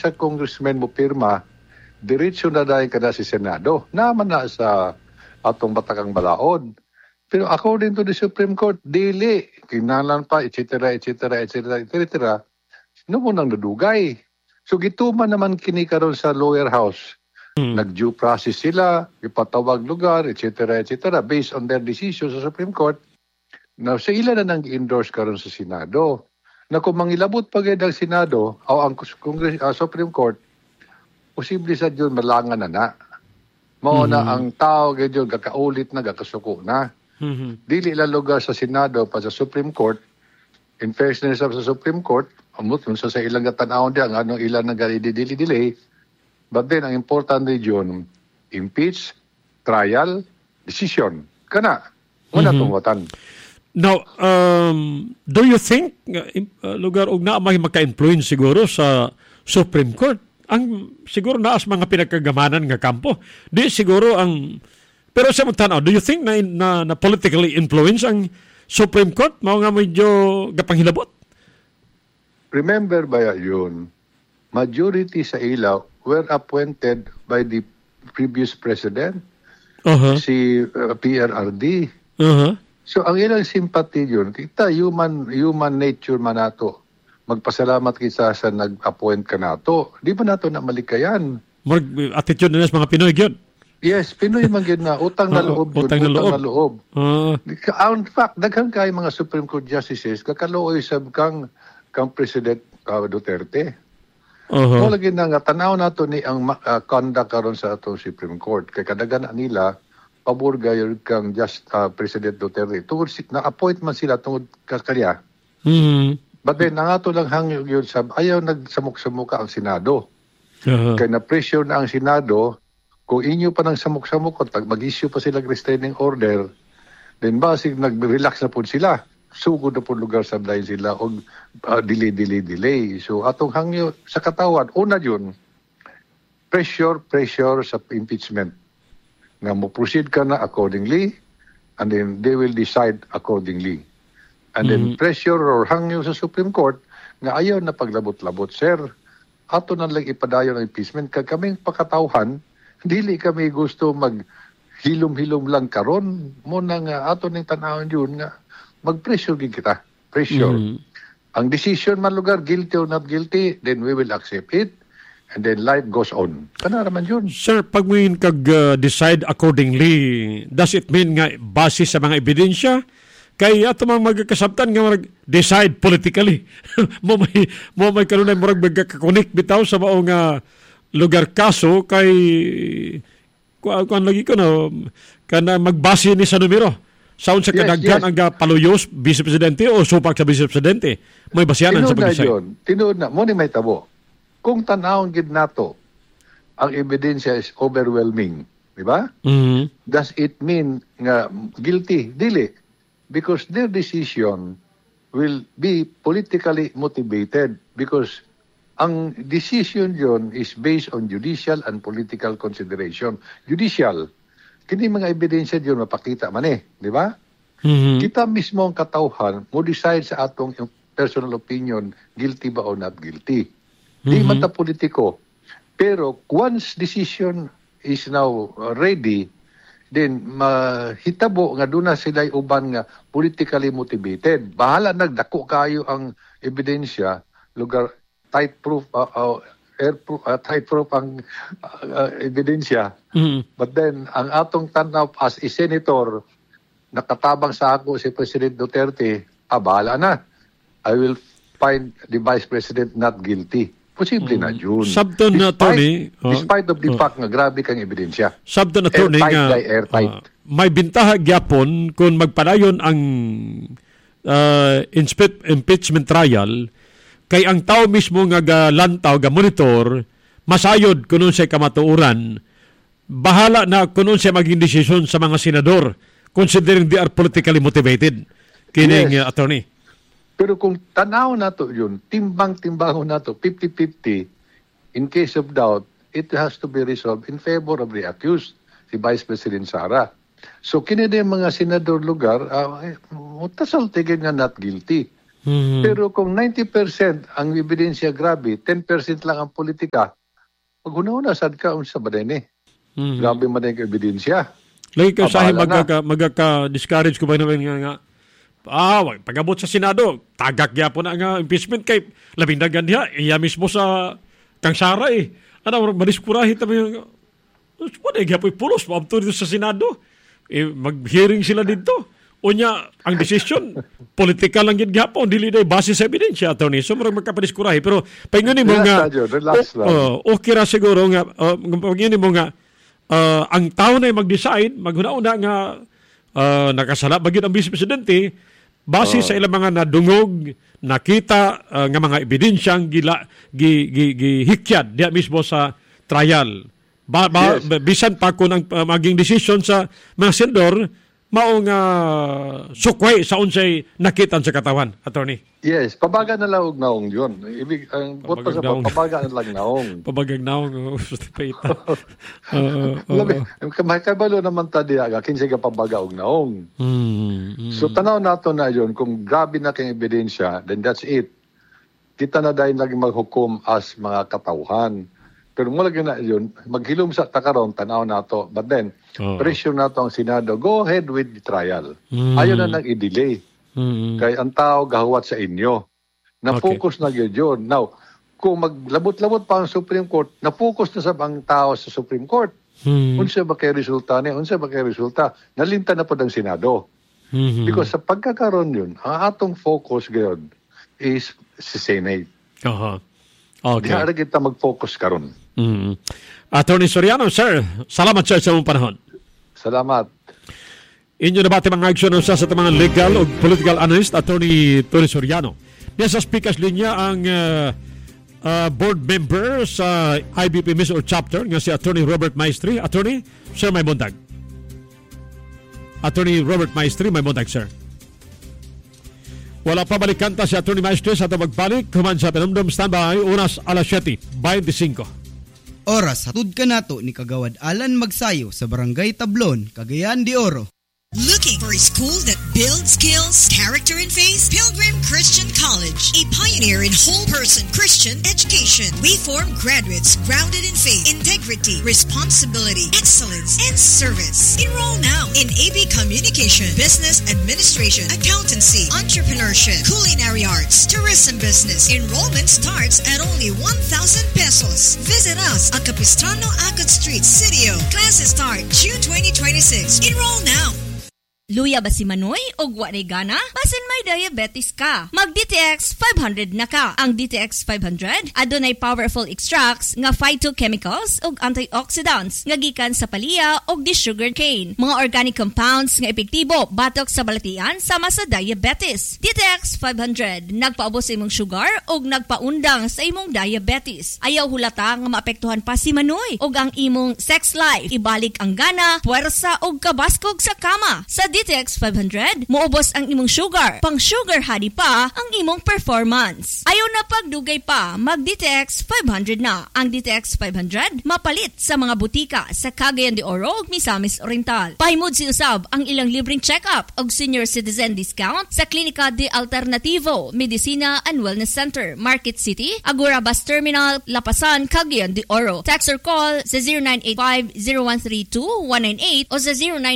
sa congressman mo pirma, diretso na dahil ka na si Senado. Naman na sa atong batakang balaod. Pero according to the Supreme Court, dili. Kinalan pa, etc., etc., etc., etc. No mo nang nadugay. So gituman naman kini karon sa lower house. Nag-due process sila, ipatawag lugar, etc., etc., based on their decision sa Supreme Court. Now, sa ilan na nang endorse karon sa Senado. Na kung mangilabot pa gayud ang Senado o ang Supreme Court, posible sa yun malangan na. Mao na ang tao gayud gakaulit na, gakasuko na. Dili ilang lugar sa Senado pa sa Supreme Court, in fairness sa Supreme Court, amot sa ilang gatanawon diyan anong ilan na delay. But then ang important region, impeach, trial, decision. Kana. Una tumutan. Now, do you think lugar og na may maka-influence siguro sa Supreme Court? Ang siguro naas mga pinagkagamanan nga kampo. Di siguro ang pero sa mga tanaw, do you think na politically influence ang Supreme Court? Mao nga medyo gapanghilabot? Remember ba yun? Majority sa ilaw were appointed by the previous president. Si PRRD. So ang ilang sympathy yun, kita human nature man nato. Magpasalamat kita sa nag-appoint ka nato. Di ba nato na malikayan? Attitude na mga Pinoy yun. Yes, Pinoy man yun na. Utang na loob yun. Utang na loob. In fact, daghan kayo mga Supreme Court justices, kakalooy sa kang President Duterte. Wala gid nga tanaw nato ni ang conduct karon sa atong Supreme Court. Kay kadagan nila pabor gayud kang President Duterte. Tungod na appoint man sila tungod kakalya. But then ang ato lang hangyo yun sa ayaw nagsamok-samok ang Senado. Kaya na-pressure na ang Senado, kung inyo pa ng samok-samok, pag mag-issue pa sila restraining order, then basig nag-relax na po sila. Sugod na po lugar sa dahil sila o delay. So atong hangyo sa katawan, una yun, pressure sa impeachment. Nga mo proceed ka na accordingly, and then they will decide accordingly. And then pressure or hangyo sa Supreme Court nga ayaw na paglabot-labot, sir. Ato na lang ipadayon ang impeachment. Kag kaming pakatauhan, dili kami gusto maghilom-hilom lang karon. Muna nga ato ning tanawon yun nga mag-pressure gid kita. Pressure. Ang decision man lugar, guilty or not guilty, then we will accept it. And then life goes on. Kana naman yun. Sir, pag mo yun decide accordingly, does it mean nga base sa mga ebidensya? Kaya ato mga magkasabtan nga mag-decide politically. mo may kanunay murag magkakakonik bitaw sa maong lugar kaso kay kuan lagi ko na kana magbase ni sa numero. Saun sa kadaghan ang paluyos Vice Presidente o supak sa Vice Presidente. May basiyanan sa pag-decide. Tinuod na. Mo ni may tabo. Kung tanawon gid nato, ang ebidensya is overwhelming. Di ba? Does it mean nga guilty? Dili. Because their decision will be politically motivated because ang decision yon is based on judicial and political consideration. Judicial. Kini mga ebidensya yon mapakita man di ba? Kita mismo ang katauhan mo decide sa atong personal opinion guilty ba o not guilty. Di man ta politiko. Pero once decision is now ready, then mahitabo nga doon na sila uban nga politically motivated. Bahala nagdako kayo ang ebidensya, lugar tight-proof, tight-proof ang ebidensya. But then, ang atong tanaw as a senator, nakatabang sa ako si President Duterte, bahala na. I will find the Vice President not guilty. Posible na yun. Sabton na, Tony. Despite of the fact nga grabe kang ebidensya. Sabton na, Tony, nga airtight. May bintaha gyapon kung magpadayon ang impeachment trial kay ang tao mismo nga galantaw, ga-monitor, masayod kung sa kamatuuran, bahala na kung siya maging desisyon sa mga senador considering they are politically motivated. Kining attorney. Pero kung tanaw na to yun, timbang-timbang na to, 50-50, in case of doubt, it has to be resolved in favor of the accused, si Vice President Sara. So, kinida yung mga senador lugar, tasal tigil nga not guilty. Pero kung 90% ang ebidensya grabe, 10% lang ang politika, maghuna-una sad ka unsa ba din eh. Grabe man ang ebidensya. Lagi ka sa magka-discourage ko ba naman nga pag-abot sa Senado, tagak niya po na nga impeachment kay labing dagan niya, iya mismo sa kang Sara eh. Maniskurahin tabi yung wala nga po'y pulos, maabto dito sa Senado. Mag-hearing sila dito. Unya, ang decision, politika lang yun gapon, dili na base sa ebidensya, attorney. So, magkapaniskurahin. Pero, pagingin mo nga, okay ra siguro nga, pagingin mo nga, ang tao na mag-decide, maghuna-una nga, nakasala, bagyo ang vice-presidente, base sa ilang mga nadungog, nakita nga mga ebidensyang gihikyad diya mismo sa trial. Bisan pa kung ang maging decision sa mga senador, maong sukway sa unsay nakitan sa katawan, attorney. Yes, pabaga na lang og naong yun. Ibig, ang buto sa pabaga na lang naong. Pabagang naong. Kabalo naman tadi aga, kinsa ka pabaga og naong. So tanaw nato na yun, kung grabe na kang ebidensya, then that's it. Kita na dahil lagi maghukom as mga katauhan. Pero mula na yun, maghilom sa takaron, tanaw nato. But then, pressure nato ang Senado, go ahead with the trial. Ayaw na nang i-delay. Kaya ang tao gahuwat sa inyo. Na-focus na yun. Now, kung maglabot-labot pa ang Supreme Court, na-focus na sa ang tao sa Supreme Court. Unsa ba kay resulta niya? Unsa ba kay resulta? Nalinta na po ng Senado. Because sa pagkakaroon yun, ang atong focus gayon is si Senate. Okay. Di kita mag-focus karon. Attorney Soriano, sir, salamat sir sa mong panahon. Salamat. Inyo na ba mga aksyon sa mga legal o political analyst, Attorney Tony Soriano. Nasa speakers linya ang board member sa IBP Missouri Chapter, nga si Attorney Robert Maestri. Attorney, sir, may buntag. Attorney Robert Maestri, may buntag, sir. Wala pa balikanta si Attorney Maestri sa magbalik. Human sa Pinumdum Standby, oras alas 7:25. Oras, hatud ka nato ni Kagawad Alan Magsayo sa Barangay Tablon, Cagayan de Oro. Looking for a school that builds skills, character, and faith? Pilgrim Christian College, a pioneer in whole-person Christian education. We form graduates grounded in faith, integrity, responsibility, excellence, and service. Enroll now in AB Communication, Business Administration, Accountancy, Entrepreneurship, Culinary Arts, Tourism Business. Enrollment starts at only 1,000 pesos. Visit us at Capistrano Agad Street, Sitio. Classes start June 2026. Enroll now. Luya ba si Manoy o guwanay gana? Basin may diabetes ka. Mag-DTX 500 na ka. Ang DTX 500 adunay powerful extracts nga phytochemicals ug antioxidants nga gikan sa palya ug di sugar cane. Mga organic compounds nga epektibo batok sa balatian sama sa diabetes. DTX 500 nagpaubos sa imong sugar ug nagpaundang sa imong diabetes. Ayaw hulata nga maapektuhan pa si Manoy ug ang imong sex life. Ibalik ang gana, puwersa ug kabaskog sa kama. Sa DTX 500, muubos ang imong sugar. Pang sugar hadi pa ang imong performance. Ayaw na pagdugay pa, mag-DTX 500 na. Ang DTX 500, mapalit sa mga butika sa Cagayan de Oro ug Misamis Oriental. Pahimod si usab ang ilang libreng check-up ug senior citizen discount sa Klinika de Alternativo, Medicina and Wellness Center, Market City, Agora Bus Terminal, Lapasan, Cagayan de Oro. Text or call sa 0985-0132-198 o sa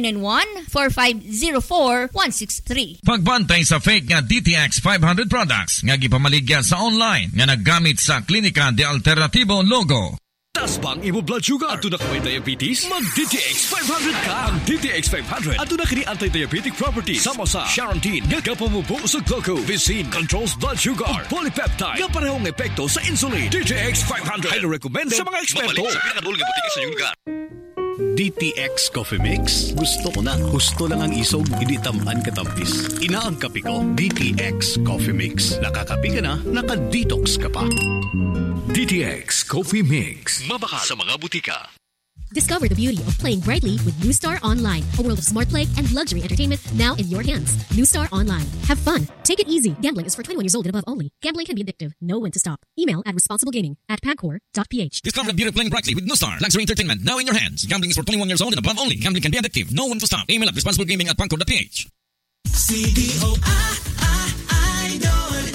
0991-4504-163. Pagbantay sa fake nga DTX 500 products nga gipamaligya sa online nga naggamit sa Klinika de Alternativo logo. Tas bang imo blood sugar? Ato na kay diabetes? Mag-DTX 500 ka! Ang DTX 500 ato na kini anti-diabetic properties sama sa Charantin nga kapamubo sa glucose, Vicin controls blood sugar, ug polypeptide nga parehong epekto sa insulin. DTX 500 highly recommended sa mga eksperto. Sa pinakadulong nga butika sa inyong lugar. DTX Coffee Mix. Gusto ko na. Gusto lang ang isog, hindi tamaan katampis. Inaang kape ko, DTX Coffee Mix. Nakakape ka na, naka-detox ka pa. DTX Coffee Mix. Mabaka sa mga butika. Discover the beauty of playing brightly with New Star Online, a world of smart play and luxury entertainment now in your hands. New Star Online. Have fun. Take it easy. Gambling is for 21 years old and above only. Gambling can be addictive. Know when to stop. Email at responsiblegaming@pagcor.ph. Discover the beauty of playing brightly with New Star Luxury Entertainment now in your hands. Gambling is for 21 years old and above only. Gambling can be addictive. Know when to stop. Email at responsiblegaming@pagcor.ph. CDO, idol.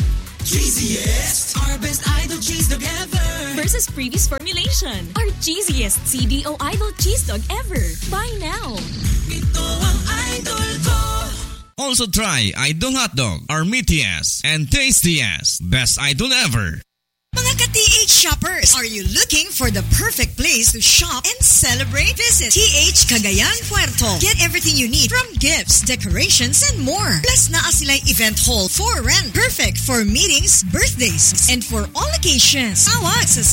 cheesiest, our best idol cheese dog ever. Versus previous formulation, our cheesiest CDO Idol cheese dog ever. Buy now. Ito ang idol ko. Also try Idol Hot Dog, our meatiest and tastiest best idol ever. Mga ka-TH shoppers, are you looking for the perfect place to shop and celebrate? Visit TH Cagayan Puerto. Get everything you need from gifts, decorations, and more. Plus naa sila'y event hall for rent. Perfect for meetings, birthdays, and for all occasions. Tawag sa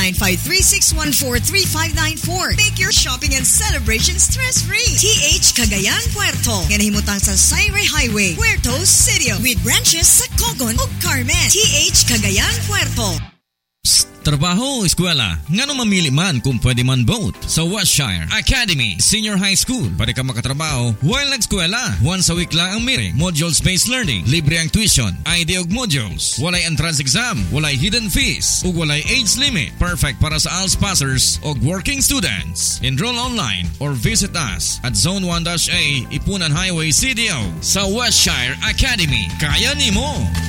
0953-614-3594. Make your shopping and celebration stress-free. TH Cagayan Puerto. Ganahimutang sa Sayre Highway, Puerto City. With branches sa Cogon ug Carmen. TH Cagayan Puerto. Trabaho o eskwela, ngano mamili man kung pwede man both. Sa Westshire Academy Senior High School, pwede ka makatrabaho while nag-eskwela. Once a week lang ang meeting. Module-based learning, libre ang tuition, ID og modules. Walay entrance exam, walay hidden fees, ug walay age limit. Perfect para sa ALS passers og working students. Enroll online or visit us at Zone 1-A, Ipunan Highway, CDO. Sa Westshire Academy, kaya nimo!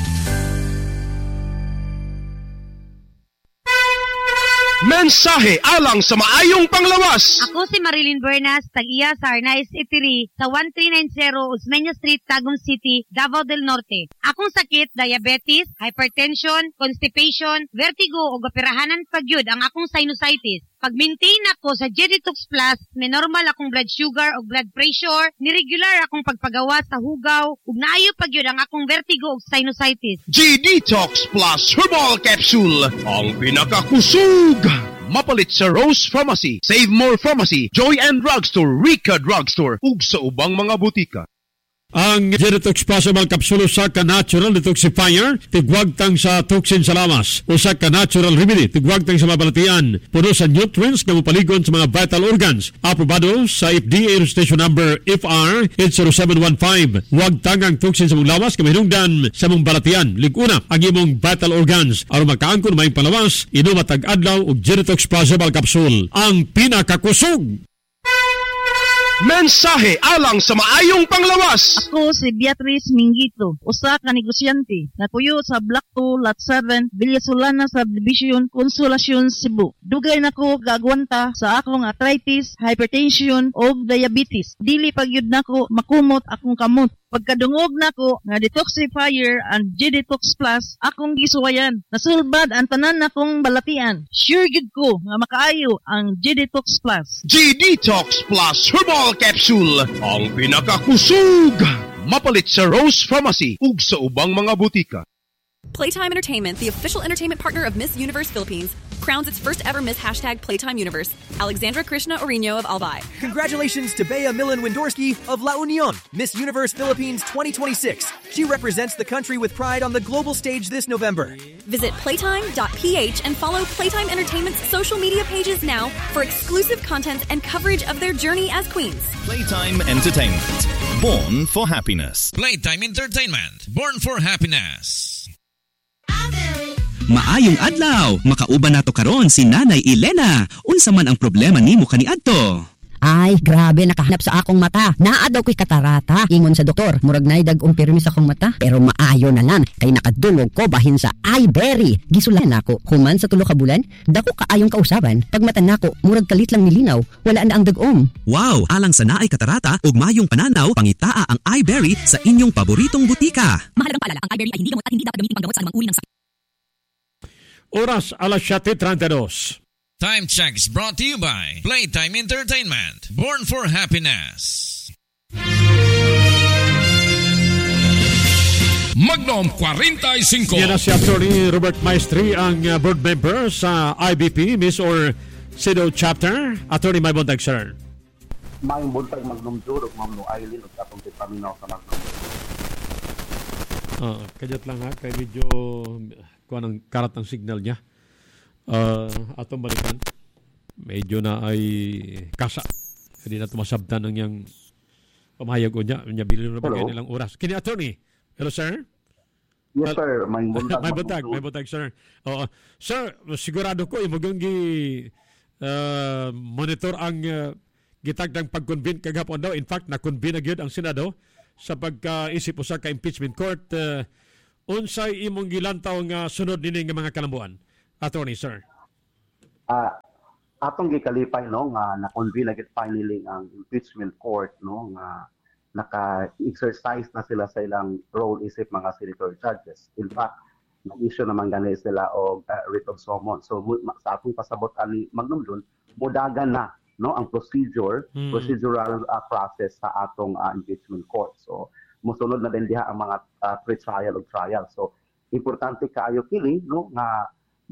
Mensahe alang sa maayong panglawas. Ako si Marilyn Bernas, tag-iya sa Arnaiz Eatery sa 1390 Osmeña Street, Tagum City, Davao del Norte. Akong sakit, diabetes, hypertension, constipation, vertigo o operahanan pagyud ang akong sinusitis. Pag-maintain ako sa G-Detox Plus, may normal akong blood sugar o blood pressure, niregular akong pagpagawa sa hugaw, ug naayo pagyud ang akong vertigo o sinusitis. G-Detox Plus Herbal Capsule, ang pinakakusog. Mapalit sa Rose Pharmacy, Save More Pharmacy, Joy and Drugstore, Rica Drugstore, ug sa ubang mga butika. Ang G-Detox Plus Herbal Capsule sa ka-natural detoxifier, tigwagtang sa toxin sa lawas. O sa ka-natural remedy, tigwagtang sa mabalatian. Puno sa nutrients na mapaligon sa mga vital organs. Aprobado sa FDA registration number FR 80715. Wagtang ang toxin sa mong lawas, kamahinungdan sa mong balatian. Liguna ang imong vital organs. Aron makaangkon may palawas, inom at tag-adlaw o G-Detox Plus Herbal Capsule. Ang pinakakusog! Mensahe alang sa maayong panglawas. Ako si Beatrice Mingito, usa ka negosyante, napuyo sa Block 2, Lot 7, Villasolana Subdivision, Consolacion, Cebu. Dugay nako gagwanta sa akong arthritis, hypertension o diabetes. Dili pagyud nako makumot akong kamot. Pagkadungog nako nga detoxifier and G-Detox Plus, akong gisuwayan. Nasulbad ang tanan nakong balatian. Sure gid ko nga makaayo ang G-Detox Plus. G-Detox Plus Herbal Capsule, ang pinakakusog. Mapalit sa Rose Pharmacy ug sa ubang mga butika. Playtime Entertainment, the official entertainment partner of Miss Universe Philippines, crowns its first ever Miss #Playtime Universe, Alexandra Krishna Orino of Albay. Congratulations to Bea Millen Windorski of La Union, Miss Universe Philippines 2026. She represents the country with pride on the global stage this November. Visit playtime.ph and follow Playtime Entertainment's social media pages now for exclusive content and coverage of their journey as queens. Playtime Entertainment, born for happiness. Playtime Entertainment, born for happiness. Maayong adlaw, makauban nato karon si Nanay Elena. Unsa man ang problema nimo kaniadto? Ay, grabe, nakahanap sa akong mata. Naa daw ko'y katarata. Ingon sa doktor, murag nay dag-ong pirmi sa akong mata. Pero maayo na lang, kay nakadulog ko bahin sa iBerry. Gisulan nako, human sa 3 ka bulan, dako kaayong kausaban. Pag mata nako, murag kalit lang nilinaw, wala na ang dag-om. Wow, alang sa naay katarata ug mayong pananaw, pangitaa ang iBerry sa inyong paboritong butika. Mahalagang paalala, ang iBerry ay hindi gamot at hindi dapat gamitin panggamot sa anumang uri ng sakit. Oras alas 7:32. Time check is brought to you by Playtime Entertainment, born for happiness. Magnum 45. Yan na si Attorney Robert Maestri, ang board member sa IBP, Miss or CEDO Chapter. Attorney, may buntag, sir. May buntag Magnum Juro, Magnum Island, at atong paminaw sa Magnum. Kajat lang ha, kay medyo kuha ng karat ng signal niya. Atong balikan, medyo na ay kasa. Hindi na tumasabtan ng niyang pamahayag ko niya. Bilin na bagay nilang oras. Kini Attorney. Hello, sir? Yes, sir. May buntag. May buntag, sir. Sir, sigurado ko, imugong monitor ang gitagdang pag-convene kagapon daw. In fact, na-convene na gyud ang Senado sa pagkaisip usa ka impeachment court unsay imong gilantaw nga sunod nini nga mga kalambuan, Attorney, sir? Atong gikalipay no nga na-convene agad finally ang impeachment court no nga naka-exercise na sila sa ilang role isip mga senator judges. In fact, nag-issue naman gani sila og writ of summons. So sa atong pasabot ani Magnum June, mudagan na no ang procedural process sa atong impeachment court. So musunod na din diha ang mga pre-trial o trial. So importante kaayo kini no nga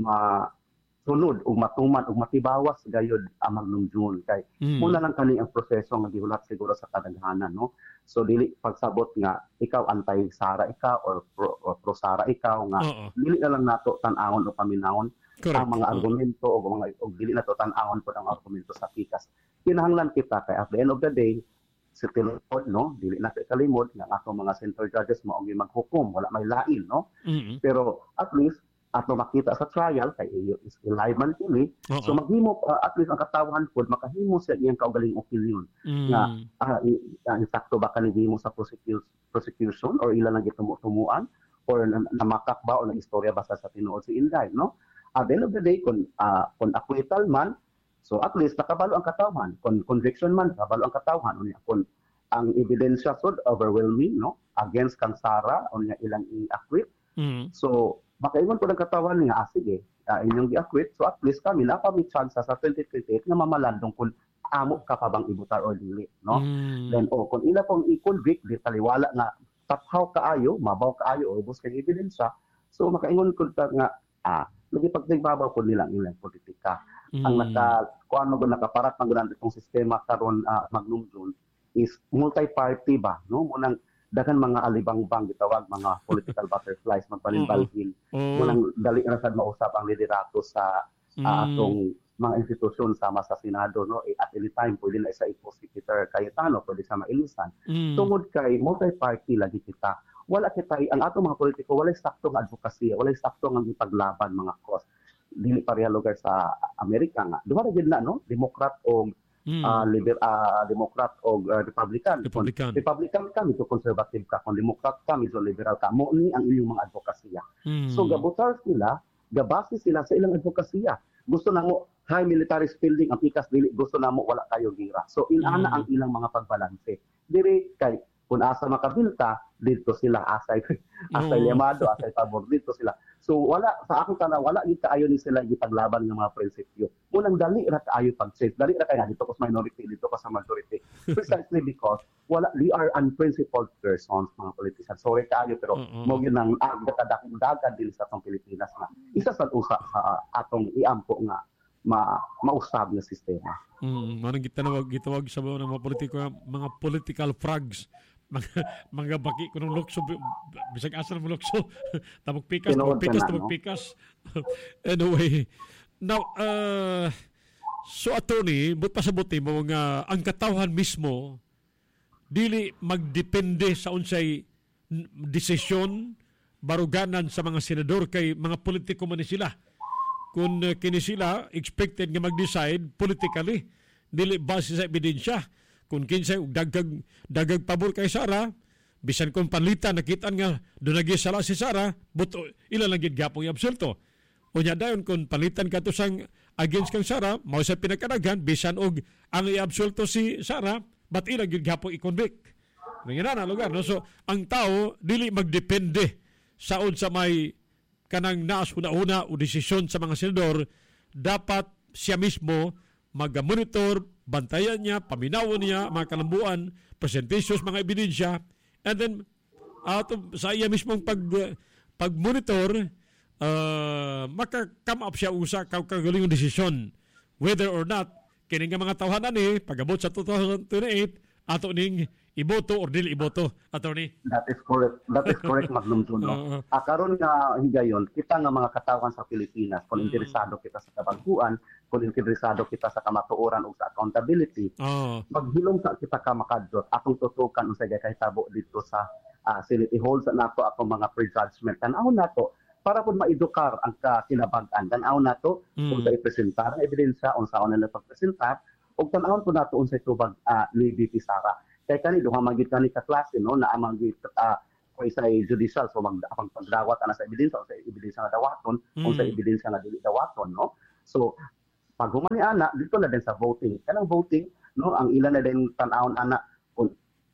sunod ug matuman ug matibawas gayud ang Magnum June kay muna lang kani ang proseso nga gihulat siguro sa kadaghanan no. So dili pagsabot nga ikaw antay Sara ikaw or pro Sara ikaw nga dili na lang nato tan-awon o paminawon ang mga argumento o dili nato tan-awon pod ang argumento sa pikas. Kinahanglan kita kay at the end of the day sa tilipod, no? Dili na kalimod nga ato mga center judges mao gi maghukom, wala may lain, no? Pero at least ato makita sa trial kay is live man kini. So maghimo at least ang katawan pod makahimo sa iyang kaugaling opinion nga insakto ba kanhi mo sa prosecution or ila lang gitumuan or namakak ba o nag-istorya basta sa tinuod si Inday, no? At the end of the day kung acquittal man, so at least nakabalo ang katawan. Kung conviction man, nakabalo ang katawan. Kung ang ebidensya sud overwhelming, no? Against kang Sara, o niya ilang i-acquit. So, makaingon po ng katawan niya, sige, inyong i-acquit. So at least kami, napamit chance sa 2028 na mamalandong kung amo ka pa bang ibutar o dili, no? Then, kung ila pong i-convict, di taliwala nga, taphaw kaayo, mabaw kaayo, o ubos kay ebidensya. So, makaingon ko nga, nagipagtigbabaw po nilang ilang politika. Ang nakaparat ng ganun itong sistema karon Magnum June is multi-party ba, no? Munang daghan mga alibangbang gitawag mga political butterflies magpalimbalhin. Munang dali na sad mausap ang liderato sa atong mga institusyon sama sa Senado, no? At any time pwede na isa si Peter Cayetano, pwede sa mailisan. Tungod kay multi-party lagi kita. Wala kita ang atong mga politiko wala saktong advokasya, wala saktong ang ipaglaban mga cause. Dili pareha lugar sa Amerika nga. Duha ra gid na no, Democrat o Democrat o Republican. Republican ka, medyo conservative ka. Kung Democrat ka, medyo liberal ka. Mo ni ang inyong mga advokasya. So gabutar sila, gabase sila sa ilang advokasya. Gusto na mo high military spending ang pikas dili, gusto na mo wala kayo gira. So inana ang ilang mga pagbalanse. Diri kay kung asa makabilta, dito sila asay llamado, asay pabor, dito sila. So wala sa akong tanaw wala gid kaayo ni sila gipaglaban ng mga prinsipyo. Unang dali ra kaayo pag-change. Dali ra kay dito ko sa minority, dito ko sa majority. Precisely because we are unprincipled persons mga politicians. Sorry kaayo pero mo gyud nang agdakadagan dili sa atong Pilipinas na isa sa usa sa atong iampo nga mausab na sistema. Manang gitawag sa mga politiko mga political frogs. Mga baki ko ng lukso bisag asa mo lukso tabok pikas. Anyway, now so attorney but pasabuti mo nga ang katawhan mismo dili magdepende sa unsay desisyon baruganan sa mga senador kay mga politiko man sila. Kung kini sila expected nga mag-decide politically dili base sa ebidensya. Kung kinsay dagag pabor kay Sara, bisan kung panlitan nakitaan nga dunagi sala si Sara, buto ila lang gid gapong iabsulto. Unya dayon kung palitan ka to sang against kang Sara, mao sa pinakadagan bisan og ang iabsulto si Sara, but ila gid gapong i-convict. Ngana lugar no, so ang tao dili magdepende sa unsa may kanang naas una o desisyon sa mga senador, dapat siya mismo mag-monitor, bantayan niya, paminawon niya, mga kalambuan, presentations, mga ebidensya, and then sa iya mismong pag-monitor, maka-come up siya usa kagaling yung desisyon whether or not kining mga tawhanan pag-abot sa 2028 ato ning iboto or dili iboto, attorney. That is correct Magnum June. Karon nga higayon kita nga mga katawan sa Pilipinas kung interesado kita sa kabaguan, kung interesado kita sa kamatuoran o sa accountability, maghilom sa kita ka makadot atong tutukan unsay kahitabo dito sa Senate hold sa nato atong mga prejudgment tanaw nato para pud maedukar ang kinabag-an tanaw nato kung sa ipresentar ang ebidensya unsa nila pagpresentar ug tan-awon pud nato unsay tubag ni VP Sara kay kani duha magid kani ka klase no na amang kung sa judicial, so pagdawat na sa ebidensya, o sa ebidensya nga dawaton, o sa ebidensya nga dili dawaton, no? So, pag humani ana, dito na din sa voting. Kanang voting, no, ang ilan na din tanawon ana kung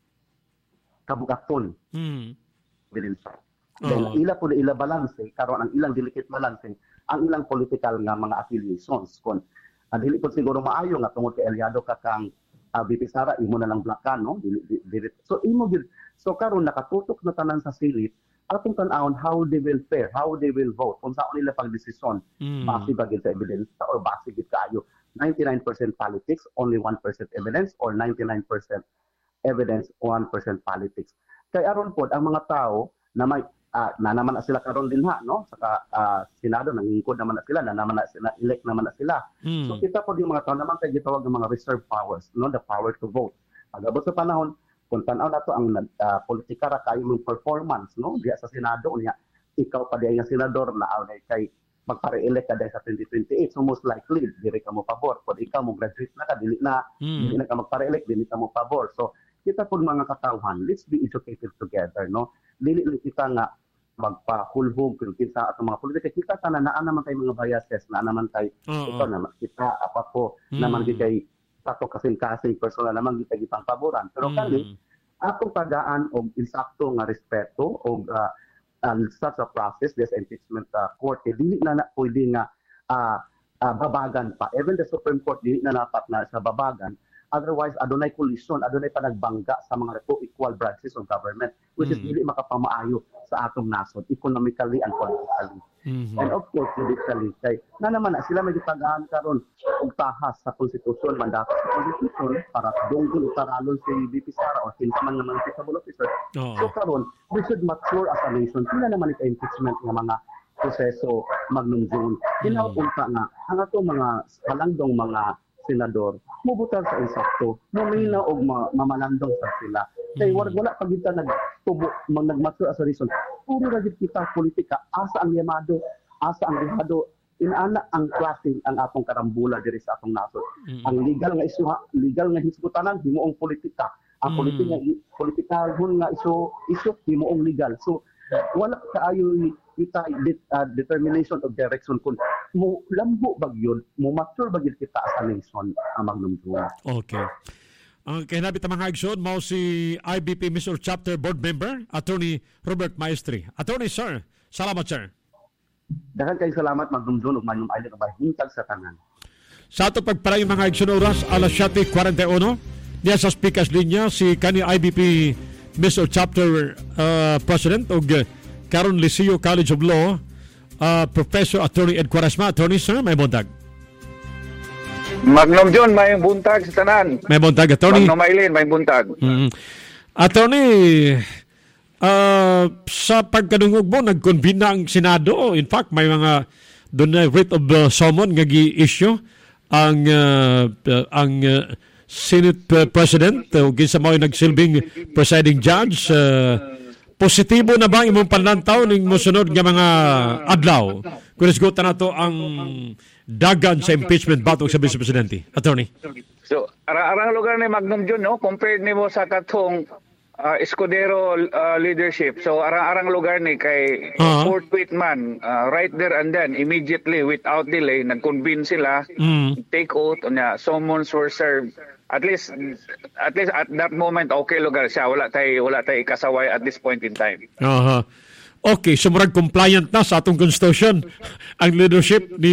kabugaton. Ebidensya. Then ila po ila balance, karon ang ilang delicate balance, ang ilang political nga mga affiliations. Kung dili po siguro maayo nga tungod kay aliado ka kang BP Sara, imo na lang blakan, no? So imo gid. So karon nakatutok na tanan sa silid, atong tan-awon how they will fare, how they will vote, kung saan nila pagdesisyon, base ba gid sa evidence or base gid kaayo 99% politics, only 1% evidence, or 99% evidence, 1% politics. Kay aron pod ang mga tao na may na naman na sila karon din no, saka Senado nangingkod naman na sila, na naman na sila, elect naman na sila. So kita pod yung mga tao naman kay gitawag ng mga reserve powers, no, the power to vote. Pagabot sa panahon kung tanaw na to ang politika ra kayo mong performance, no, diya sa Senado niya, ikaw pa diya nga senador na kay magpare-elect ka dahil sa 2028, so most likely dili ka mo pabor. Kung ikaw mo graduate na ka, dili na ka magpare-elect, dili ka mo pabor. So kita pod mga katawhan, let's be educated together, no. Dili kita nga magpahulhom kung kinsa atong mga politika. Kita sana naa naman tayo mga biases, naa naman tayo ito naman kita apa po naman kay sato kasing-kasing personal naman kita gipang paboran. Pero kani atong tagaan og insakto nga respeto og such a process, this impeachment court, dili na pwede nga babagan pa. Even the Supreme Court dili na dapat na sa babagan. Otherwise, adunay collision, adunay panagbangga sa mga equal branches of government, which is dili makapamaayo sa atong nasod, economically and politically. And of course, judicially, kay na naman na sila may gitagaan karon og tahas sa konstitusyon, mandato sa konstitusyon para dunggol taralon si BP Sara o kinsa man nga mga fiscal officer. So karon, we should mature as a nation. Sila naman ito impeachment ng mga proseso magnumdon. Kinapunta nga ang ato mga halandong mga senador, mubutar sa insakto, mamina o mamalandong sa sila. Kaya wala pag kita nagtubo, nagmature as a reason, puro ragit kita politika, asa ang llamado, inana ang klaseng ang atong karambula diri sa atong nasod. Ang legal nga isuha, legal nga hisgutanan, himuong politika. Ang political nga isu himuong legal. So, wala kaayo kita determination of direction kung mo lambo bagyon, mo mature bagyon kita as a nation amang numduwa. Okay. Ang kinabit ang mga aksyon, mao si IBP Mr. Chapter Board Member, Attorney Robert Maestri. Attorney, sir. Salamat, sir. Daghang kay salamat magdumdum og Manyong Island ug hintag sa tanan. Sa ato pagparay mga aksyon oras, alas 7:41, diya sa speakers linya si kani IBP Mr. Chapter President ug karon Liceo College of Law, Professor Attorney Ed Quaresma. Attorney, sir, may buntag. Magnum John, may buntag sa tanan. May buntag, Attorney. Magnum Eileen, may buntag. Attorney, sa pagkadungog mo, nag-convene na ang Senado. In fact, may mga doon na writ of summon nga gi-issue ang Senate President o kinsa mo nagsilbing presiding judge. Positibo na ba imong panlantaw ning mosunod nga mga adlaw? Kung isgutan na to ang dagan sa impeachment batok sa Vice Presidente. Attorney. So, arang lugar ni Magnum John, no? Compared nimo sa katong Escudero leadership. So, arang lugar ni kay Fort Whitman, right there and then, immediately, without delay, nag-convene sila, take oath, summons were served. At least at that moment, okay lugar siya. Wala tayo ikasaway at this point in time. Okay, sumurag compliant na sa atong constitution ang leadership ni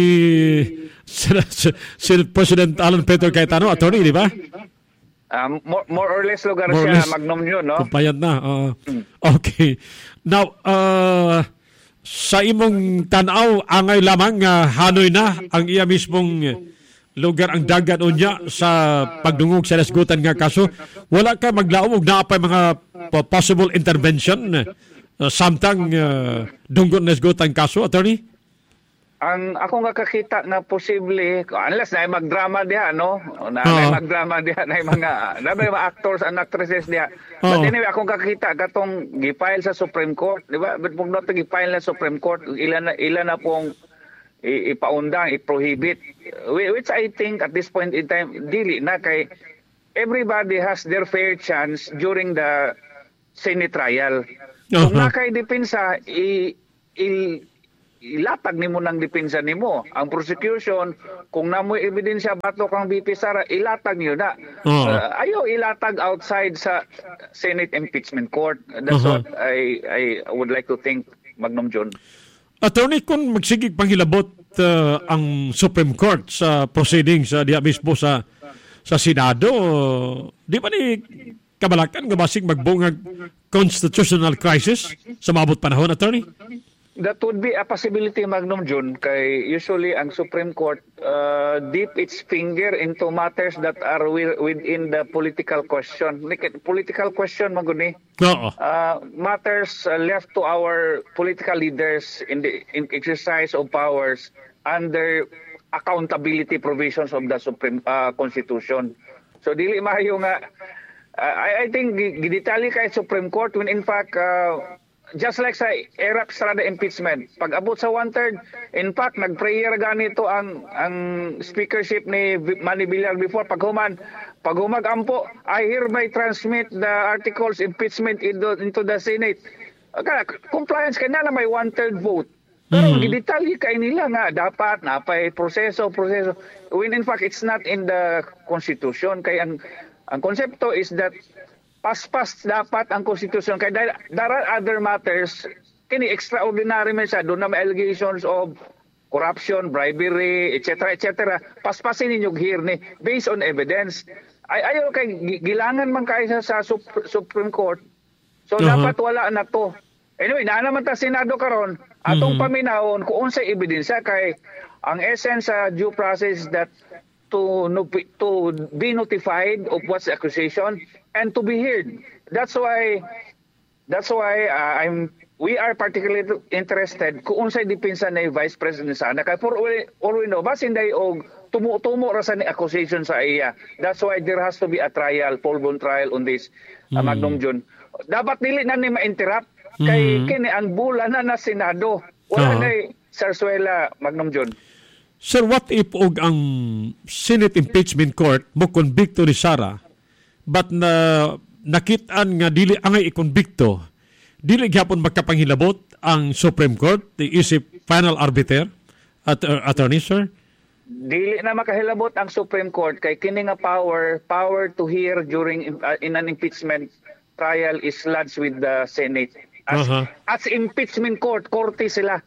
Senate President Alan Peter Cayetano, attorney, di ba? More or less lugar siya, Magnum yun, no? Compliant na. Okay. Now, sa imong tanaw, angay lamang Hanoy na ang iya mismong lugar ang dagat unya sa pagdungog sa nasgutan nga kaso. Wala ka maglaom og naapay mga possible intervention samtang dunggon nasgutan kaso, attorney? Ang ako nga kakita nga posible, unless na magdrama diha, no? Magdrama diha na mga actors and actresses diha. But anyway, akong kakita katong gifile sa Supreme Court, di ba? But kung not gifile na Supreme Court, ilan na pong ipaundang, i-prohibit, which I think at this point in time, dili na kay everybody has their fair chance during the Senate trial. Kung nakay depensa, ilatag nimo ng depensa nimo. Ang prosecution, kung namoy ebidensya bato kang VP Sara, ilatag niyo na. Ayaw ilatag outside sa Senate Impeachment Court. That's what I would like to think, Magnum John. Attorney, kung magsigig panghilabot ang Supreme Court sa proceedings diya mismo sa Senado, di ba ni kabalakan nga basig magbungag constitutional crisis sa maabot panahon, Attorney? That would be a possibility, Magnum John, kay usually ang Supreme Court deep its finger into matters that are within the political question. Political question, Maguni. Matters left to our political leaders in exercise of powers under accountability provisions of the Supreme Constitution. So dili mahayo nga I think gidetali kay Supreme Court when in fact just like sa Erap Estrada impeachment, pag abot sa 1/3, in fact nagprayer ganito ang speakership ni Manny Villar before pag humagampo, I hereby transmit the articles impeachment into the Senate. Compliance kay na may 1/3 vote. Pero gidetalye kay nila nga dapat napay proseso when in fact it's not in the Constitution. Kay ang konsepto is that paspas dapat ang Constitution. Kay there are other matters kini extraordinary man siya, doon na may allegations of corruption, bribery, etc. Paspasin ninyo here ni based on evidence. Ayaw kay gilangan man kay sa Supreme Court. So dapat wala na to. Anyway, naman ta Senado karon atong paminawon kung unsay ebidensya kay ang essence sa due process that to be notified of what's the accusation and to be heard. That's why we are particularly interested kung unsay depensa ni Vice President sana kay for all we know basin day og tumo ra sa ni accusation sa iya. That's why there has to be a trial, full-blown trial on this, Magnum John. Dapat dili na ni ma-interrupt kay kini ang bula na Senado. Wala na Sarsuela, Magnum John. Sir, what if og ang Senate Impeachment Court mo konbikto ni Sara but nakitaan nga dili angay ikonbikto, dili gyapon magkapanghilabot ang Supreme Court isip final arbiter at attorney, sir? Dili na makahilabot ang Supreme Court kay kini nga power to hear during in an impeachment trial is lodged with the Senate. As impeachment court, korte sila.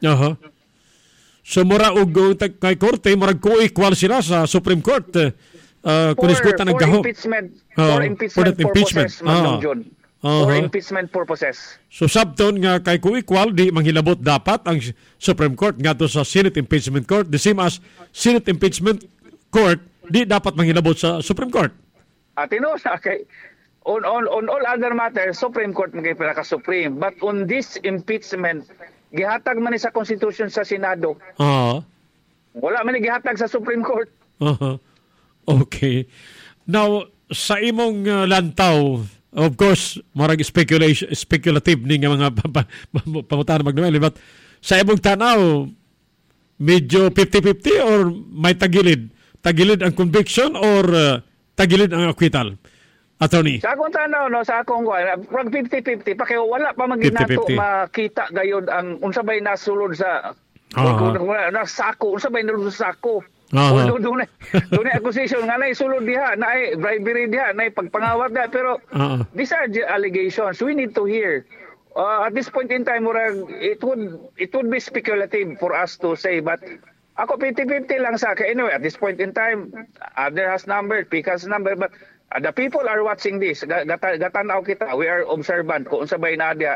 So mura og kay korte murag ko-equal sila sa Supreme Court. For impeachment purposes, Magnum John. For impeachment purposes. So sabton nga kay ko-equal di manghilabot dapat ang Supreme Court ngadto sa Senate Impeachment Court, the same as Senate Impeachment Court di dapat manghilabot sa Supreme Court. Atino sa kay on all other matters Supreme Court magay pinaka-supreme, but on this impeachment gihatag man sa Constitution sa Senado. Wala man gihatag sa Supreme Court. Okay. Now, sa imong lantaw, of course, marag speculative ni nga mga pangutana magdumali, but sa imong tanaw, medyo 50-50 or may tagilid? Tagilid ang conviction or tagilid ang acquittal? Attorney. Sa akong tanaw, sa akong 50-50, pa kayo wala pa maginato makita gayod ang unsabay nasulod sa sako, unsabay nasulod sa sako. Doon na accusation nga na sulod diha, na bribery diha, na pagpangawat diha, pero these are allegations. We need to hear. At this point in time, it would be speculative for us to say, but ako 50-50 lang sa akin. Anyway, at this point in time, other has number, PIC has number, but the people are watching this. Gatanaw kita. We are observant kung sabay na diya.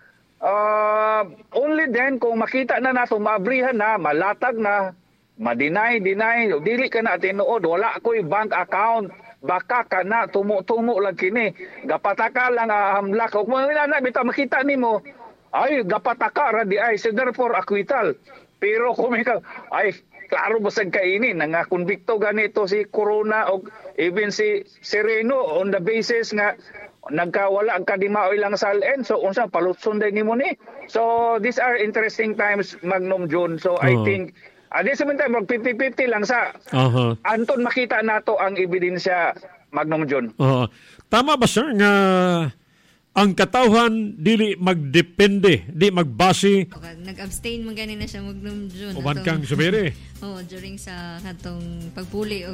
Only then, kung makita na nato, maabrihan na, malatag na, ma-deny, dili ka na tinuod, wala ako'y bank account, baka ka na, tumo lang kini. Gapataka lang hamlak. Kung bitaw makita ni mo, ay, gapataka, radi ay, so therefore, acquittal. Pero kung ay, klaro basag kainin nga konbikto ganito si Corona o even si Sereno on the basis nga nagkawala ang kadimaoy lang sa LN, so unsa palutson din nimo ni. So these are interesting times, Magnum John. So I think at this time mag 50-50 lang sa anton makita nato ang ebidensya, Magnum John. Tama ba sir nga ang katawhan dili magdepende, di magbase. Nag-abstain man ganina siya magnom June. Uban kang subere. During sa katong pagpuli